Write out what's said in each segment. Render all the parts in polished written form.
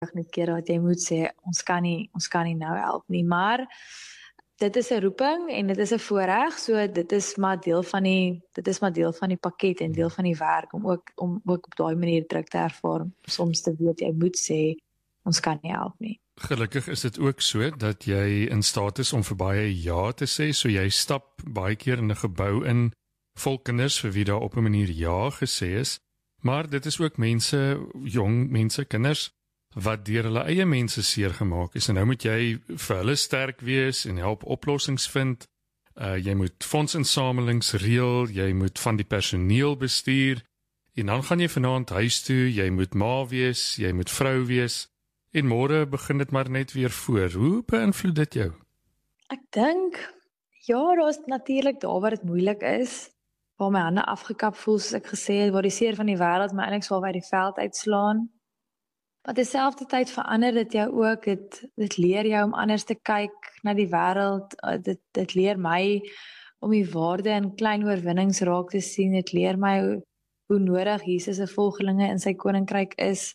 net kere wat jy moet sê, ons kan nie nou help nie, maar dit is 'n roeping en dit is 'n voorreg, so dit is maar deel van die pakket en deel van die werk om ook op daai manier druk te ervaar, soms te weet jy moet sê ons kan nie help nie. Gelukkig is dit ook so dat jy in staat is om vir baie ja te sê, so jy stap baie keer in 'n gebou in vol kinders vir wie daar op 'n manier ja gesê is, maar dit is ook jong mense, kinders, wat deur hulle eie mense seer gemaak is, en nou moet jy vir hulle sterk wees en help oplossings vind, jy moet fondsinsamelings reël, jy moet van die personeel bestuur, en dan gaan jy vanaand huis toe, jy moet ma wees, jy moet vrou wees, en môre begin dit maar net weer voor. Hoe beïnvloed dit jou? Ek dink, ja, daar is natuurlik daar waar dit moeilik is, waar my hande afgekap voel, soos ek gesê het, waar die seer van die wêreld my eintlik swaar by die veld uitslaan. Maar terselfdertyd verander dit jou ook, dit leer jou om anders te kyk na die wêreld, dit leer my om die waarde in klein oorwinnings raak te sien, dit leer my hoe nodig Jesus se volgelinge in sy koninkryk is.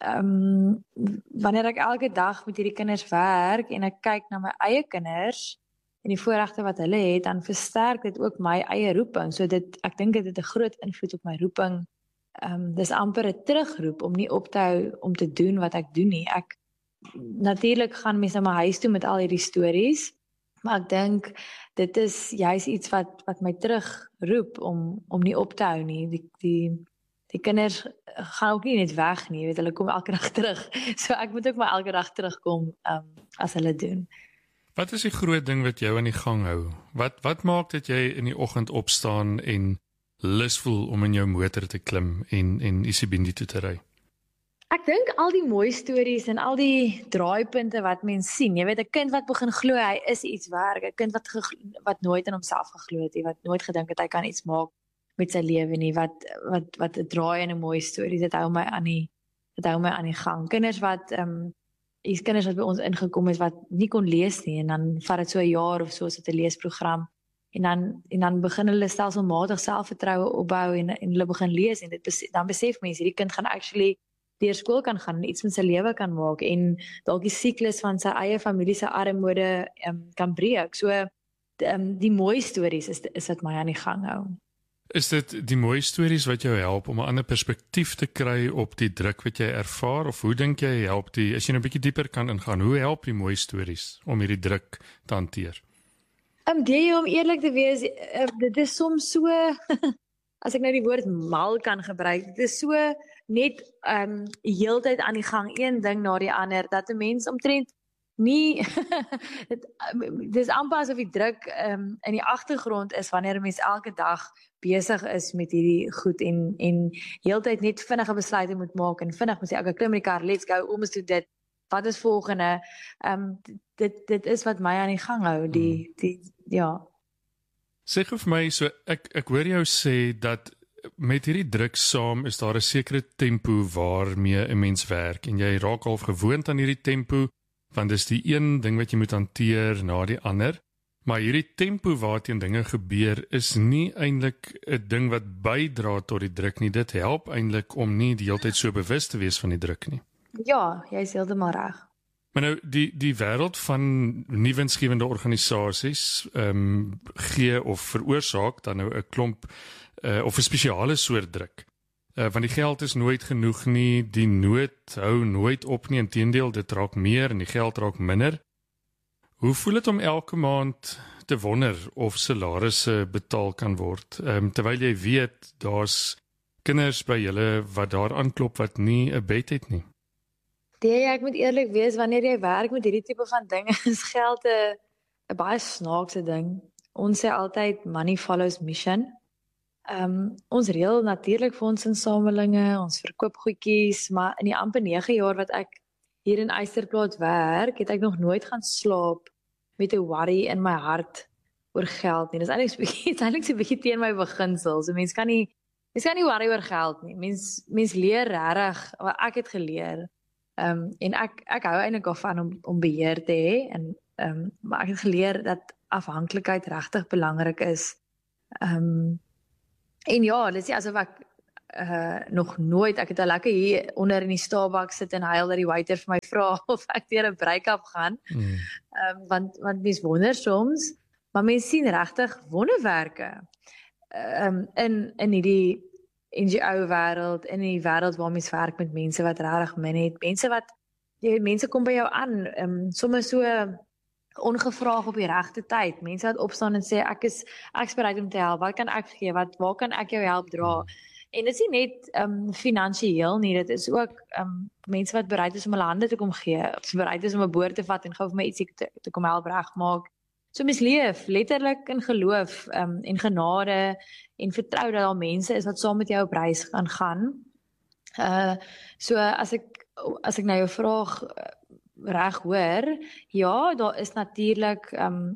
Wanneer ek elke dag met hierdie kinders werk en ek kyk na my eie kinders en die voorregte wat hulle het, dan versterk dit ook my eie roeping. So ek dink dit het 'n groot invloed op my roeping. Dis amper 'n terugroep om nie op te hou om te doen wat ek doen nie. Natuurlik gaan mense na my huis toe met al hierdie stories, maar ek dink dit is juist iets wat my terugroep om nie op te hou nie. Die kinders gaan ook nie net weg nie, weet, hulle kom elke dag terug. So ek moet ook maar elke dag terugkom as hulle doen. Wat is die groot ding wat jou aan die gang hou? Wat maak dat jy in die oggend opstaan en lus voel om in jou motor te klim en Isibindi toe te ry? Ek dink al die mooi stories en al die draaipunte wat mens sien, jy weet, 'n kind wat begin glo hy is iets werd, 'n kind wat nooit in homself geglo het, wat nooit gedink het hy kan iets maak met sy lewe nie, wat 'n draai in 'n mooi storie, dit hou my aan die gang. Kinders wat by ons ingekom het wat nie kon lees nie, en dan vat dit so 'n jaar of so as dit 'n leesprogram, en dan begin hulle stelselmatig selfvertroue opbou en hulle begin lees, en dan besef mense hierdie kind gaan actually deur skool kan gaan en iets met sy lewe kan maak en dalk die siklus van sy eie familie se armoede kan breek. So die mooi stories is wat my aan die gang hou. Is dit die mooi stories wat jou help om 'n ander perspektief te kry op die druk wat jy ervaar, of hoe dink jy help as jy nou 'n bietjie dieper kan ingaan, hoe help die mooi stories om hierdie druk te hanteer? Om eerlik te wees, dit is soms so, as ek nou die woord mal kan gebruik, dit is so net heeltyd aan die gang, een ding na die ander, dat 'n mens omtrent nie, dis amper asof die druk in die agtergrond is, wanneer 'n mens elke dag besig is met hierdie goed en heeltyd net vinnige besluite moet maak en vinnig moet sê, okay, klim in die kar, let's go, ons doen dit, wat is volgende? Dit is wat my aan die gang hou, ja. Sê vir my, so ek hoor jou sê dat met hierdie druk saam is daar 'n sekere tempo waarmee 'n mens werk, en jy raak al gewoond aan hierdie tempo, want dis die een ding wat jy moet hanteer na die ander. Maar hierdie tempo waarteen dinge gebeur is nie eintlik 'n ding wat bydra tot die druk nie. Dit help eintlik om nie die hele tyd so bewus te wees van die druk nie. Ja, jy is heeltemal reg. Maar nou, die wêreld van nuwensgewende organisasies gee of veroorsaak dan nou 'n klomp of 'n spesiale soort druk. Want die geld is nooit genoeg nie, die nood hou nooit op nie, inteendeel, dit raak meer en die geld raak minder. Hoe voel dit om elke maand te wonder of salarisse betaal kan word, terwyl jy weet, daar's kinders by julle wat daar aanklop wat nie 'n bed het nie? Ek moet eerlik wees, wanneer jy werk met hierdie tipe van dinge, is geld 'n baie snaakse ding. Ons sê altyd, money follows mission. Ons reël natuurlik fondsinsamelinge, ons verkoop goedjies, maar in die amper 9 jaar wat ek hier in Eysterplaats werk, het ek nog nooit gaan slaap met 'n worry in my hart oor geld nie. Dis eintlik so 'n bietjie teen my beginsels. So mens kan nie worry oor geld nie. Mens leer regtig, ek het geleer. En ek hou eintlik daarvan om beheer te hê, maar ek het geleer dat afhanklikheid regtig belangrik is. En ja, dit is asof nog nooit, ek het al lekker hier onder in die Starbucks sit en huil dat die waiter vir my vra of ek deur 'n break-up gaan, want mens wonder soms, maar mens sien regtig wonderwerke in hierdie NGO-wêreld, in die wêreld waar mens werk met mense wat regtig min het, mense kom by jou aan, sommer so ongevraag op die regte tyd, mense wat opstaan en sê, ek is bereid om te help, wat kan ek gee, waar kan ek jou help dra? En dit is nie net finansiëel nie, dit is ook mense wat bereid is om hulle hande te kom gee, of bereid is om 'n boor te vat en gou vir my ietsie te kom help regmaak. So mens leef letterlik in geloof en genade en vertrou dat daar mense is wat saam met jou op reis gaan. So as ek nou jou vraag reg hoor, ja, daar is natuurlik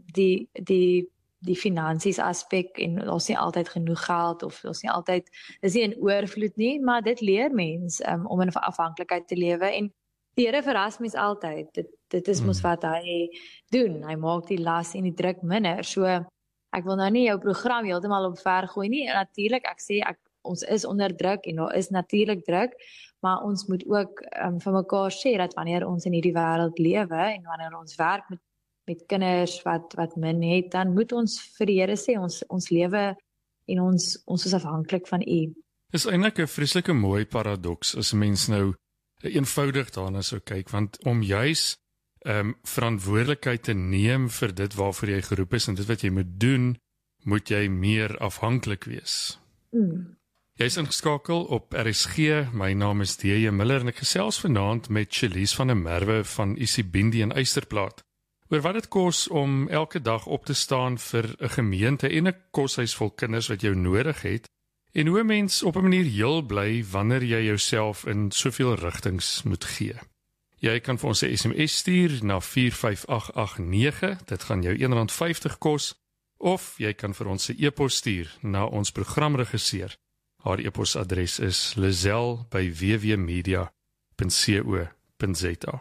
die finansies aspek en daar's nie altyd genoeg geld of daar's nie altyd, dis nie in oorvloed nie, maar dit leer mens om in afhanklikheid te lewe en die Here verras mens altyd. Dit is mos wat hy doen. Hy maak die las en die druk minder. So ek wil nou nie jou program heeltemal omver gooi nie. En natuurlik, ek sê ons is onder druk en daar is natuurlik druk, maar ons moet ook vir mekaar sê dat wanneer ons in hierdie wêreld lewe en wanneer ons werk met kinders wat min het, dan moet ons vir die Here sê ons lewe en ons is afhanklik van U. Dis eintlik 'n vreeslike mooi paradoks as 'n mens nou eenvoudig daarna sou kyk, want om juis verantwoordelikheid te neem vir dit waarvoor jy geroep is en dit wat jy moet doen, moet jy meer afhanklik wees. Jy is ingeskakel op RSG, my naam is D.J. Miller en ek gesels vanaand met Shalise van der Merwe van isiBindi in Eysterplaat oor wat dit kos om elke dag op te staan vir 'n gemeente en 'n koshuis vol kinders wat jou nodig het, en hoe 'n mens op 'n manier heel bly wanneer jy jouself in soveel rigtings moet gee. Jy kan vir ons 'n SMS stuur na 45889, dit gaan jou R1.50 kos, of jy kan vir ons 'n e-pos stuur na ons programregisseur. Haar e-posadres is lazel@wwmedia.co.za.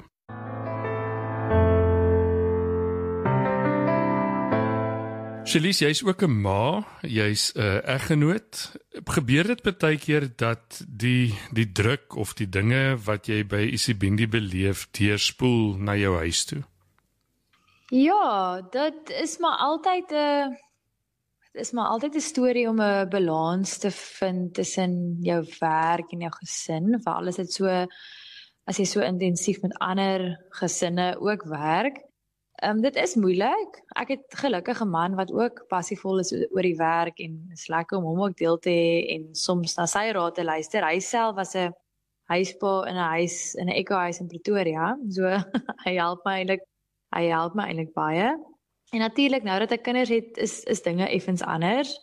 Shalise, jy's ook 'n ma, jy's 'n eggenoot. Gebeur dit baie keer dat die druk of die dinge wat jy by isiBindi beleef deurspoel na jou huis toe? Ja, dit is maar altyd 'n storie om 'n balans te vind tussen jou werk en jou gesin, veral as dit so as jy so intensief met ander gesinne ook werk. Dit is moeilik. Ek het gelukkig 'n man wat ook passievol is oor die werk en is lekker om hom ook deel te hê en soms na sy raad te luister. Hy self was 'n huispa in 'n ekohuis in Pretoria. So hy help my eintlik baie. En natuurlik nou dat ek kinders het, is dinge effens anders.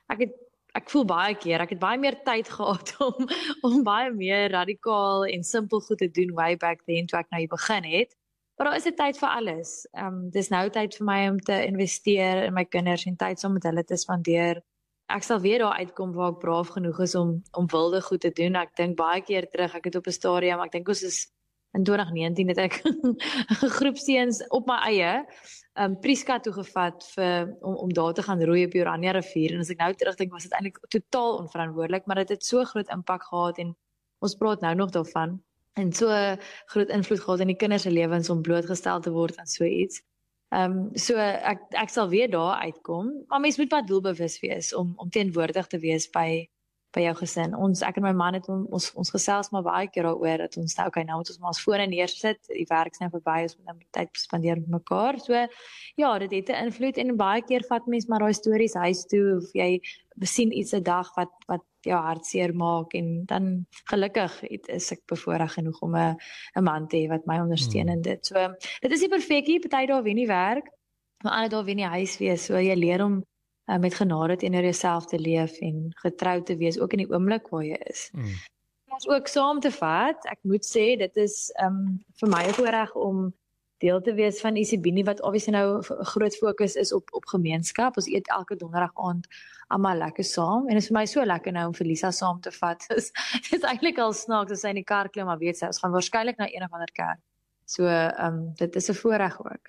Ek voel baie keer ek het baie meer tyd gehad om baie meer radikaal en simpel goed te doen way back then toe ek nou begin het. Maar daar is 'n tyd vir alles. Dis nou tyd vir my om te investeer in my kinders en tyd saam met hulle te spandeer. Ek sal weer daar uitkom waar ek braaf genoeg is om wilde goed te doen. Ek dink baie keer terug, ek het op 'n stadium, ek dink ons is in 2019 het ek 'n groep seuns op my eie Prieska toegevat om daar te gaan roei op die Oranje rivier. En as ek nou terugdink, was dit eintlik totaal onverantwoordelik, maar dit het so groot impak gehad en ons praat nou nog daarvan. En so groot invloed gehad in die kinders se lewens om blootgestel te word aan so iets. So ek sal weer daar uitkom, maar mens moet maar doelbewus wees om teenwoordig te wees by jou gesin. Ek en my man het ons gesels maar baie keer daaroor dat ons nou moet ons maar ons fone neersit, die werk is nou verby, ons moet nou tyd spandeer met mekaar. So ja, dit het 'n invloed en baie keer vat mens maar daai stories huis toe of jy sien iets 'n dag wat jou hartseer maak en dan gelukkig is ek bevoorreg genoeg om 'n man te hê wat my ondersteun in dit. So dit is nie perfek nie, party dae wen nie werk, maar ander dae wen nie huis wees. So jy leer om met genade teenoor jouself te leef en getrou te wees ook in die oomblik waar jy is. Ons ook saam te vat. Ek moet sê dit is vir my 'n voorreg om deel te wees van isiBindi wat obviously nou 'n groot fokus is op gemeenskap. Ons eet elke donderdag aand almal lekker saam en dit is vir my so lekker nou om vir Lisa saam te vat. Dit is eintlik al snaaks as sy in die kar klim, maar weet sy ons gaan waarskynlik na een of ander kerk. So dit is 'n voorreg ook.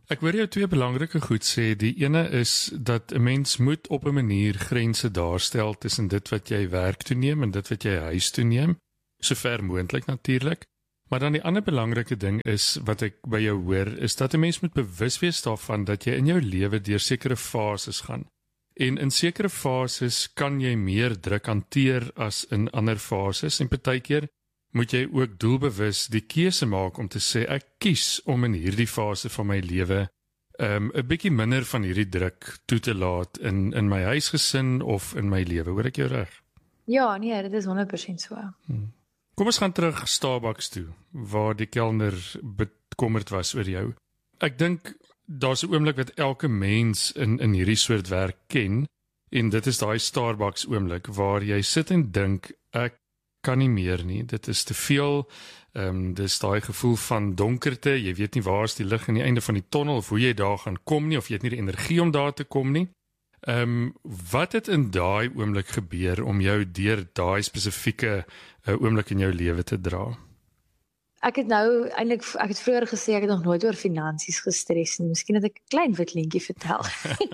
Ek hoor jou twee belangrike goed sê. Die ene is dat 'n mens moet op 'n manier grense daarstel tussen dit wat jy werk toe neem en dit wat jy huis toe neem, sover moontlik natuurlik. Maar dan die ander belangrike ding is, wat ek by jou hoor, is dat 'n mens moet bewus wees daarvan dat jy in jou lewe deur sekere fases gaan. En in sekere fases kan jy meer druk hanteer as in ander fases, en partykeer moet jy ook doelbewus die keuse maak om te sê, ek kies om in hierdie fase van my lewe 'n bietjie minder van hierdie druk toe te laat in my huisgesin of in my lewe. Hoor ek jou reg? Ja, nee, dit is 100% so. Kom ons gaan terug Starbucks toe, waar die kelner bekommerd was oor jou. Ek dink daar's 'n oomblik wat elke mens in hierdie soort werk ken, en dit is daai Starbucks oomblik waar jy sit en dink, ek kan nie meer nie, dit is te veel. Dis daai gevoel van donkerte, jy weet nie waar is die lig aan die einde van die tonnel, of hoe jy daar gaan kom nie, of jy het nie die energie om daar te kom nie. Wat het in daai oomblik gebeur om jou deur daai spesifieke oomblik in jou lewe te dra? Ek het vroeër gesê ek het nog nooit oor finansies gestres nie. Miskien het ek 'n klein wit lintjie vertel.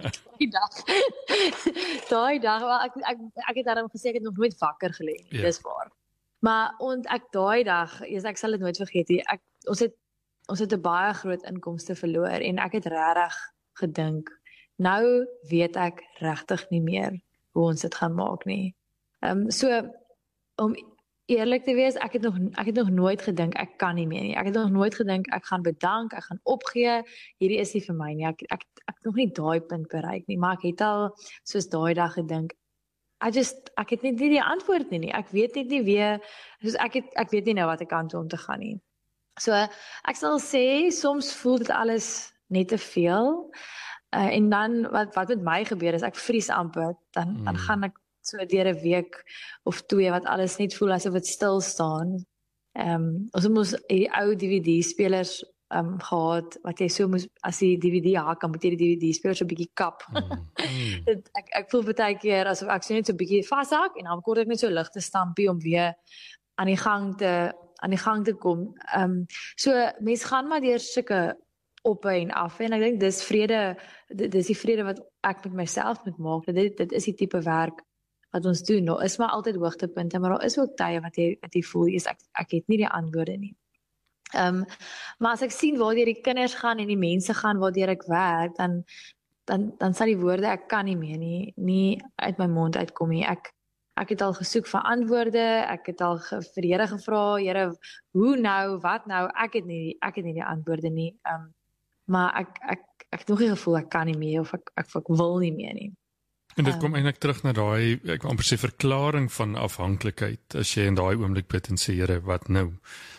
Daai dag, wel ek het daarom gesê ek het nog nooit wakker gelê nie. Dis waar. Maar daai dag, ek sal dit nooit vergeet nie. Ons het 'n baie groot inkomste verloor en ek het regtig gedink, nou weet ek regtig nie meer hoe ons dit gaan maak nie. So om eerlik te wees, ek het nog nooit gedink ek kan nie meer nie. Ek het nog nooit gedink ek gaan bedank, ek gaan opgee. Hierdie is nie vir my nie. Ek het nog nie daai punt bereik nie, maar ek het al soos daai dag gedink, ek het net nie die antwoord nie. Ek weet net nie weer, soos ek weet nie nou wat ek aan toe om te gaan nie. So ek sal sê soms voel dit alles net te veel. En dan wat met my gebeur is ek vries amper, dan gaan ek so deur 'n week of 2 wat alles net voel asof dit stil staan. Ons het mos die ou DVD-spelers gehad wat jy so moes, as die DVD haak, dan moet jy die DVD-speler so 'n bietjie kap. Ek voel baie keer asof ek so net so 'n bietjie vashak en dan kort ek net so ligte stampie om weer aan die gang te kom. So mense gaan maar deur sulke op en af, en ek dink dis die vrede wat ek met myself moet maak. Dit is die tipe werk wat ons doen. Daar is maar altyd hoogtepunte, maar daar is ook tye wat jy voel, ek het nie die antwoorde nie. Maar as ek sien waar die kinders gaan en die mense gaan waardeur ek werk, dan sal die woorde ek kan nie meer nie uit my mond uitkom nie. Ek het al gesoek vir antwoorde, ek het al vir die Here gevra, Here, hoe nou, wat nou? Ek het nie die antwoorde nie. Maar ek het nog nie gevoel ek kan nie meer, of ek wil nie meer nie. En dit kom eintlik terug na daai, ek wil amper sê, verklaring van afhanklikheid, as jy in daai oomblik bid en sê, Here, wat nou?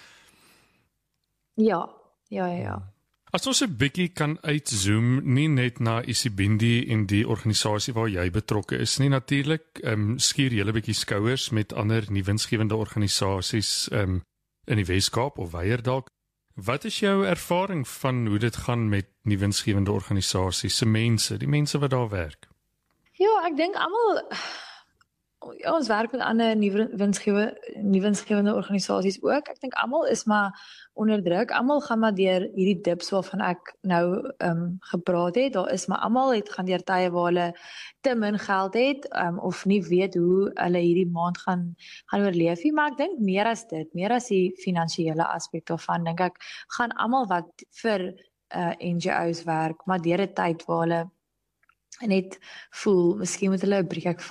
Ja. As ons 'n bietjie kan uitzoom, nie net na Isibindi en die organisasie waar jy betrokke is nie, natuurlik, skuur julle 'n bietjie skouers met ander nuwensgewende organisasies in die Weskaap of weier dalk. Wat is jou ervaring van hoe dit gaan met nuwensgewende organisasies, se mense, die mense wat daar werk? Ja, ek dink almal, ons werk met ander nuwensgewende organisasies ook. Ek dink almal is maar onder druk. Almal gaan maar deur hierdie dips waarvan ek nou gepraat het. Daar is maar almal gaan deur tye waar hulle te min geld het, of nie weet hoe hulle hierdie maand gaan oorleef nie. Maar ek dink meer as dit, meer as die finansiële aspek daarvan, dink ek gaan almal wat vir NGO's werk, maar deur 'n tyd waar hulle net voel, miskien moet hulle 'n breek